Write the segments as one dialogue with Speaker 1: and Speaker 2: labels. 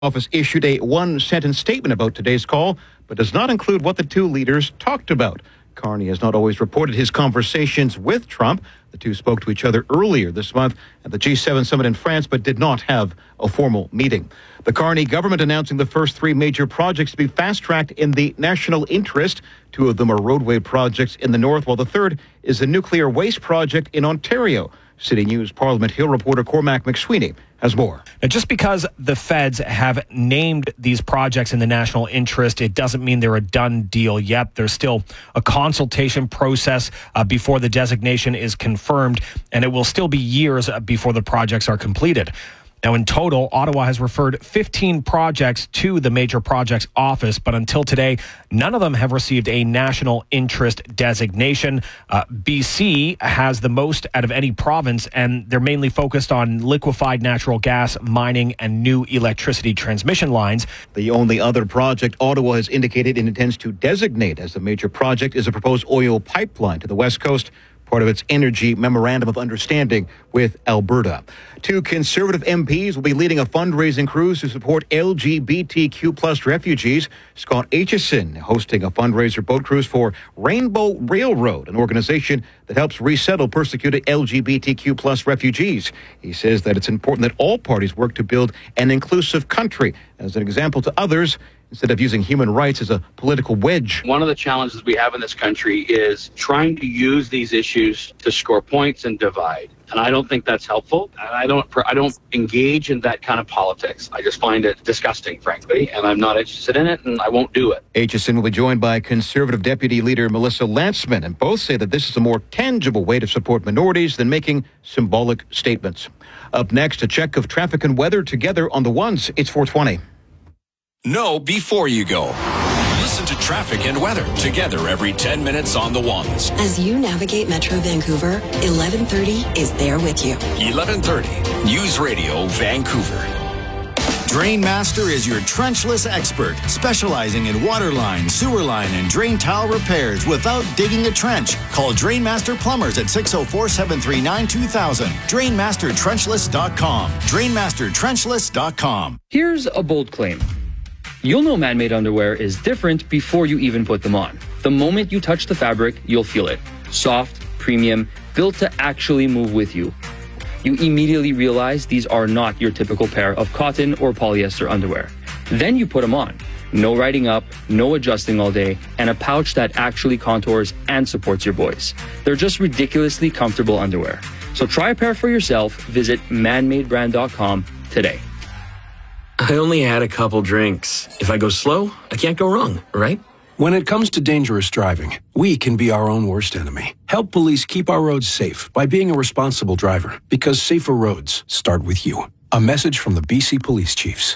Speaker 1: Office issued a one-sentence statement about today's call, but does not include what the two leaders talked about. Carney has not always reported his conversations with Trump. The two spoke to each other earlier this month at the G7 summit in France, but did not have a formal meeting. The Carney government announcing the first three major projects to be fast-tracked in the national interest. Two of them are roadway projects in the north, while the third is a nuclear waste project in Ontario. City News Parliament Hill reporter Cormac McSweeney has more.
Speaker 2: Now, just because the feds have named these projects in the national interest, it doesn't mean they're a done deal yet. There's still a consultation process before the designation is confirmed, and it will still be years before the projects are completed. Now, in total, Ottawa has referred 15 projects to the Major Projects Office, but until today, none of them have received a national interest designation. BC has the most out of any province, and they're mainly focused on liquefied natural gas, mining, and new electricity transmission lines.
Speaker 1: The only other project Ottawa has indicated it intends to designate as a major project is a proposed oil pipeline to the West Coast, part of its energy memorandum of understanding with Alberta. Two Conservative MPs will be leading a fundraising cruise to support LGBTQ plus refugees. Scott Aitchison hosting a fundraiser boat cruise for Rainbow Railroad, an organization that helps resettle persecuted LGBTQ plus refugees. He says that it's important that all parties work to build an inclusive country as an example to others, instead of using human rights as a political wedge.
Speaker 3: One of the challenges we have in this country is trying to use these issues to score points and divide. And I don't think that's helpful. And I don't engage in that kind of politics. I just find it disgusting, frankly, and I'm not interested in it, and I won't do it.
Speaker 1: Aitchison will be joined by Conservative Deputy Leader Melissa Lantsman, and both say that this is a more tangible way to support minorities than making symbolic statements. Up next, a check of traffic and weather together on the ones. It's 4:20.
Speaker 4: Know before you go. Listen to traffic and weather together every 10 minutes on the ones.
Speaker 5: As you navigate Metro Vancouver, 1130 is there with you.
Speaker 4: 1130 News Radio Vancouver.
Speaker 6: Drainmaster is your trenchless expert, specializing in water line, sewer line, and drain tile repairs without digging a trench. Call Drainmaster Plumbers at 604-739-2000. DrainmasterTrenchless.com. DrainmasterTrenchless.com.
Speaker 7: Here's a bold claim. You'll know man-made underwear is different before you even put them on. The moment you touch the fabric, you'll feel it. Soft, premium, built to actually move with you. You immediately realize these are not your typical pair of cotton or polyester underwear. Then you put them on. No riding up, no adjusting all day, and a pouch that actually contours and supports your boys. They're just ridiculously comfortable underwear. So try a pair for yourself. Visit manmadebrand.com today.
Speaker 8: I only had a couple drinks. If I go slow, I can't go wrong, right?
Speaker 9: When it comes to dangerous driving, we can be our own worst enemy. Help police keep our roads safe by being a responsible driver, because safer roads start with you. A message from the BC Police Chiefs.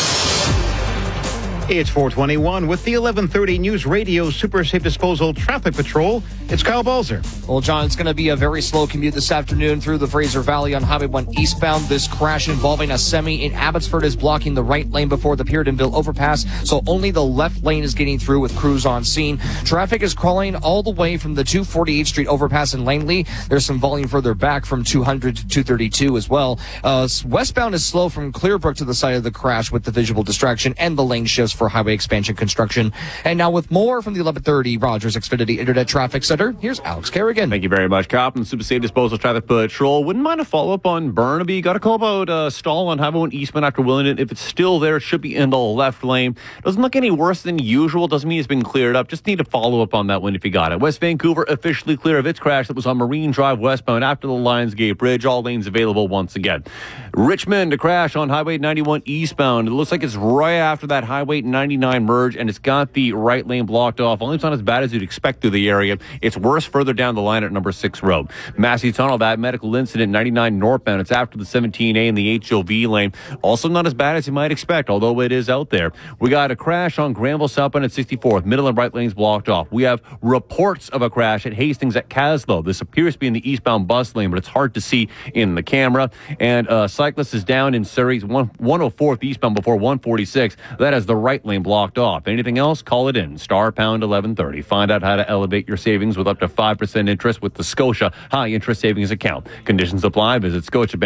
Speaker 1: It's 4:21 with the 1130 News Radio Super Safe Disposal Traffic Patrol. It's Kyle Balzer.
Speaker 10: Well, John, it's going to be a very slow commute this afternoon through the Fraser Valley on Highway 1 eastbound. This crash involving a semi in Abbotsford is blocking the right lane before the Peardenville overpass, so only the left lane is getting through with crews on scene. Traffic is crawling all the way from the 248th Street overpass in Langley. There's some volume further back from 200 to 232 as well. Westbound is slow from Clearbrook to the site of the crash with the visual distraction and the lane shifts for highway expansion construction. And now with more from the 1130 Rogers Xfinity Internet Traffic Center, here's Alex Kerrigan.
Speaker 11: Thank you very much, Cap. And Super Safe Disposal Traffic Patrol. Wouldn't mind a follow-up on Burnaby. Got a call about a stall on Highway 1 eastbound after Willingdon. If it's still there, it should be in the left lane. Doesn't look any worse than usual. Doesn't mean it's been cleared up. Just need to follow up on that one if you got it. West Vancouver officially clear of its crash that was on Marine Drive westbound after the Lionsgate Bridge. All lanes available once again. Richmond, a crash on Highway 91 eastbound. It looks like it's right after that Highway 99 merge, and it's got the right lane blocked off. Only it's not as bad as you'd expect through the area. It's worse further down the line at number 6 Road. Massey Tunnel, that medical incident, 99 northbound. It's after the 17A in the HOV lane. Also not as bad as you might expect, although it is out there. We got a crash on Granville southbound at 64th. Middle and right lanes blocked off. We have reports of a crash at Hastings at Caslow. This appears to be in the eastbound bus lane, but it's hard to see in the camera. And cyclist is down in Surrey's 104th eastbound before 146. That has the right right lane blocked off. Anything else, call it in. *pound 1130. Find out how to elevate your savings with up to 5% interest with the Scotia High Interest Savings Account. Conditions apply. Visit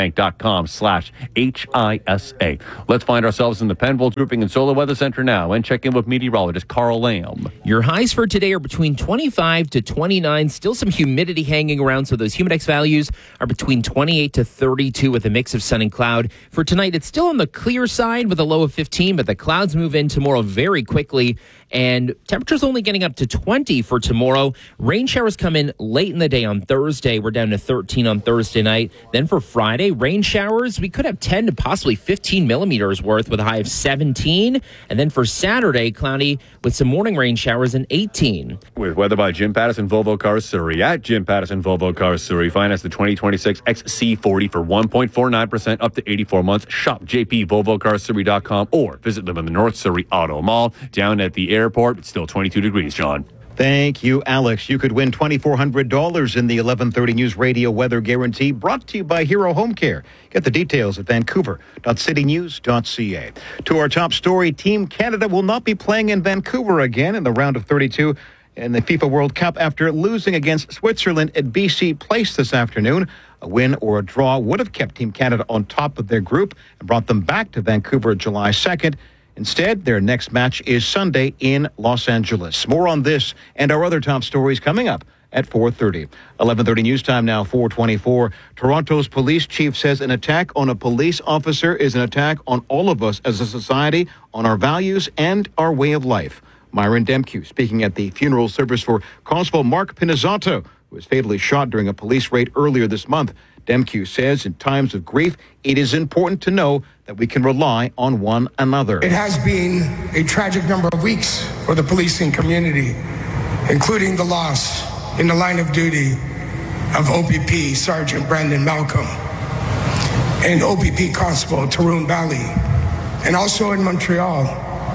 Speaker 11: scotiabank.com/HISA. Let's find ourselves in the Penfolds Grouping and Solar Weather Center now and check in with meteorologist Carl Lamb.
Speaker 12: Your highs for today are between 25 to 29. Still some humidity hanging around, so those Humidex values are between 28 to 32 with a mix of sun and cloud. For tonight, it's still on the clear side with a low of 15, but the clouds move in tomorrow very quickly, and temperatures only getting up to 20 for tomorrow. Rain showers come in late in the day on Thursday. We're down to 13 on Thursday night. Then for Friday, rain showers, we could have 10 to possibly 15 millimeters worth with a high of 17. And then for Saturday, cloudy with some morning rain showers and 18.
Speaker 11: With weather by Jim Pattison Volvo Cars Surrey. At Jim Pattison Volvo Cars Surrey, finance the 2026 XC40 for 1.49% up to 84 months. Shop jpvolvocarsurrey.com or visit them in the North Surrey Auto Mall. Down at the airport, it's still 22 degrees, John.
Speaker 1: Thank you, Alex. You could win $2,400 in the 1130 News Radio Weather Guarantee, brought to you by Hero Home Care. Get the details at vancouver.citynews.ca. To our top story, Team Canada will not be playing in Vancouver again in the round of 32 in the FIFA World Cup after losing against Switzerland at BC Place this afternoon. A win or a draw would have kept Team Canada on top of their group and brought them back to Vancouver July 2nd. Instead, their next match is Sunday in Los Angeles. More on this and our other top stories coming up at 4:30. 11:30 news time now, 4:24. Toronto's police chief says an attack on a police officer is an attack on all of us as a society, on our values and our way of life. Myron Demkiw speaking at the funeral service for Constable Mark Pinizzato, who was fatally shot during a police raid earlier this month. Demkiw says in times of grief, it is important to know that we can rely on one another.
Speaker 13: It has been a tragic number of weeks for the policing community, including the loss in the line of duty of OPP Sergeant Brandon Malcolm and OPP Constable Tarun Bali, and also in Montreal,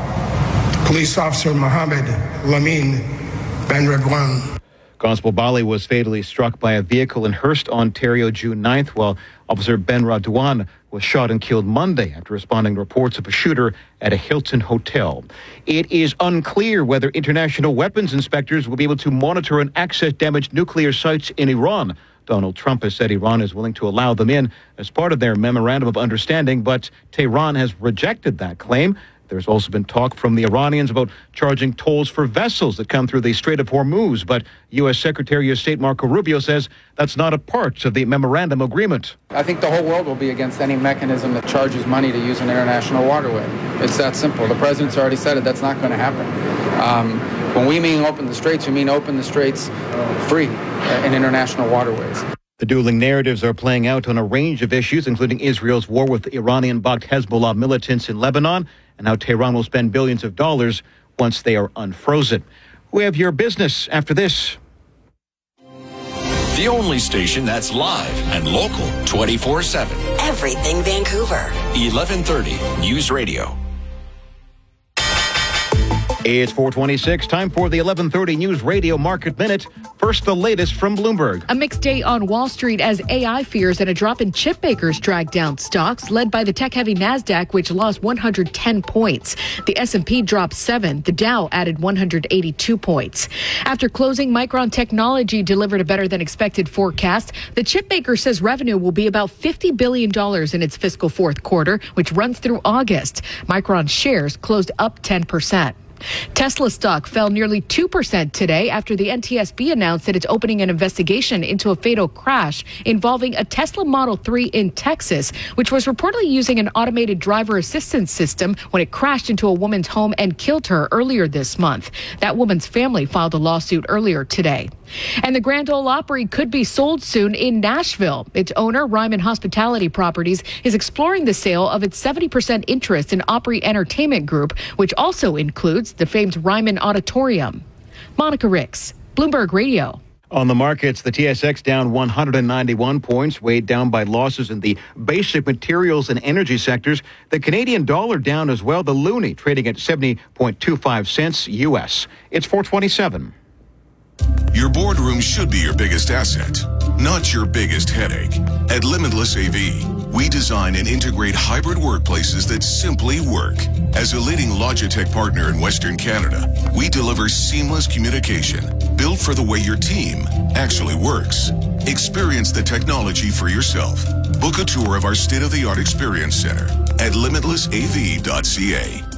Speaker 13: Police Officer Mohamed Lamine Ben-Redouane.
Speaker 1: Constable Bali was fatally struck by a vehicle in Hearst, Ontario, June 9th, while Officer Ben-Redouane was shot and killed Monday after responding to reports of a shooter at a Hilton hotel. It is unclear whether international weapons inspectors will be able to monitor and access damaged nuclear sites in Iran. Donald Trump has said Iran is willing to allow them in as part of their memorandum of understanding, but Tehran has rejected that claim. There's also been talk from the Iranians about charging tolls for vessels that come through the Strait of Hormuz, but U.S. Secretary of State Marco Rubio says that's not a part of the memorandum agreement.
Speaker 14: I think the whole world will be against any mechanism that charges money to use an international waterway. It's that simple. The president's already said it. That's not going to happen. When we mean open the straits, we mean open the straits free in international waterways.
Speaker 1: The dueling narratives are playing out on a range of issues, including Israel's war with the Iranian-backed Hezbollah militants in Lebanon and how Tehran will spend billions of dollars once they are unfrozen. We have your business after this.
Speaker 4: The only station that's live and local 24/7.
Speaker 5: Everything Vancouver.
Speaker 4: 1130 News Radio.
Speaker 1: It's 4:26. Time for the 1130 News Radio Market Minute. First, the latest from Bloomberg.
Speaker 15: A mixed day on Wall Street as AI fears and a drop in chip makers dragged down stocks, led by the tech-heavy NASDAQ, which lost 110 points. The S&P dropped 7. The Dow added 182 points. After closing, Micron Technology delivered a better-than-expected forecast. The chip maker says revenue will be about $50 billion in its fiscal fourth quarter, which runs through August. Micron shares closed up 10%. Tesla stock fell nearly 2% today after the NTSB announced that it's opening an investigation into a fatal crash involving a Tesla Model 3 in Texas, which was reportedly using an automated driver assistance system when it crashed into a woman's home and killed her earlier this month. That woman's family filed a lawsuit earlier today. And the Grand Ole Opry could be sold soon in Nashville. Its owner, Ryman Hospitality Properties, is exploring the sale of its 70% interest in Opry Entertainment Group, which also includes the famed Ryman Auditorium. Monica Ricks, Bloomberg Radio.
Speaker 1: On the markets, the TSX down 191 points, weighed down by losses in the basic materials and energy sectors. The Canadian dollar down as well, the loonie trading at 70.25 cents U.S. It's 4:27.
Speaker 16: Your boardroom should be your biggest asset, not your biggest headache. At Limitless AV, We design and integrate hybrid workplaces that simply work. As a leading Logitech partner in Western Canada, we deliver seamless communication built for the way your team actually works. Experience the technology for yourself. Book a tour of our state-of-the-art experience center at limitlessav.ca.